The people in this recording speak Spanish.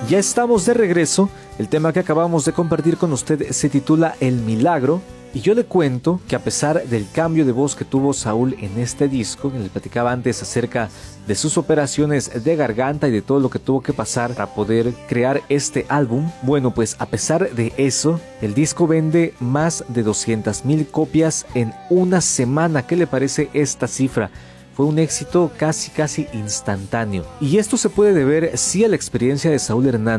Ya estamos de regreso. El tema que acabamos de compartir con usted se titula El Milagro. Y yo le cuento que a pesar del cambio de voz que tuvo Saúl en este disco, que le platicaba antes acerca de sus operaciones de garganta y de todo lo que tuvo que pasar para poder crear este álbum, bueno, pues a pesar de eso, el disco vende más de 200,000 copias en una semana. ¿Qué le parece esta cifra? Fue un éxito casi instantáneo. Y esto se puede deber sí a la experiencia de Saúl Hernández,